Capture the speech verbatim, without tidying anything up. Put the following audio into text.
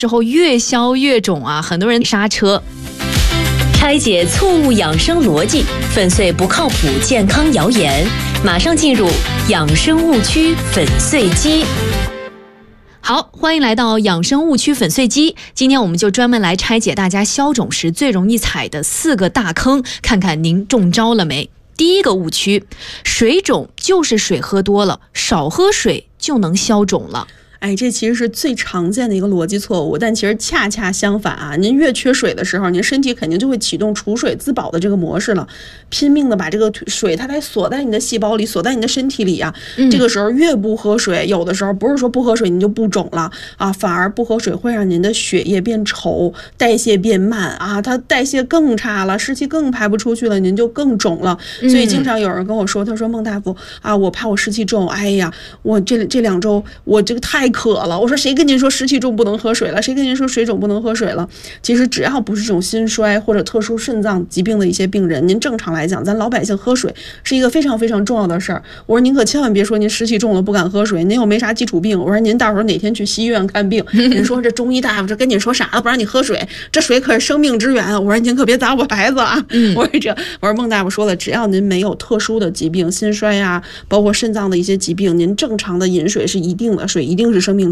之后越消越肿啊，很多人刹车。 拆解错误养生逻辑，粉碎不靠谱健康谣言。马上进入养生误区粉碎机。 好，欢迎来到养生误区粉碎机。今天我们就专门来拆解大家消肿时最容易踩的四个大坑，看看您中招了没。第一个误区，水肿就是水喝多了，少喝水就能消肿了。 哎，这其实是最常见的一个逻辑错误，但其实恰恰相反啊！您越缺水的时候，您身体肯定就会启动储水自保的这个模式了，拼命的把这个水它得锁在你的细胞里，锁在你的身体里啊。嗯、这个时候越不喝水，有的时候不是说不喝水您就不肿了啊，反而不喝水会让您的血液变稠，代谢变慢啊，它代谢更差了，湿气更排不出去了，您就更肿了。所以经常有人跟我说，他说孟大夫啊，我怕我湿气重，哎呀，我这这两周我这个太渴了。我说谁跟您说湿气重不能喝水了？谁跟您说水肿不能喝水了？其实只要不是这种心衰或者特殊肾脏疾病的一些病人，您正常来讲，咱老百姓喝水是一个非常非常重要的事儿。我说您可千万别说您湿气重了不敢喝水，您又没啥基础病。我说您到时候哪天去西医院看病，您说这中医大夫这跟你说啥了？不让你喝水，这水可是生命之源。我说您可别砸我牌子啊！我说这，我说孟大夫说了，只要您没有特殊的疾病，心衰啊，包括肾脏的一些疾病，您正常的饮水是一定的，水一定是生命